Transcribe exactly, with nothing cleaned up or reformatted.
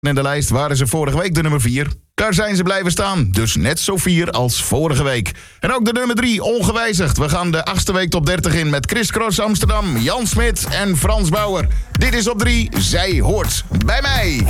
In de lijst waren ze vorige week de nummer vier. Daar zijn ze blijven staan, dus net zo vier als vorige week. En ook de nummer drie, ongewijzigd. We gaan de achtste week top dertig in met Chris Cross Amsterdam, Jan Smit en Frans Bauer. Dit is op drie, Zij hoort bij mij.